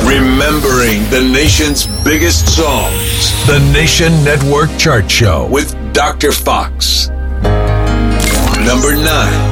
Remembering the nation's biggest songs. The Nation Network Chart Show with Dr. Fox. Number 9.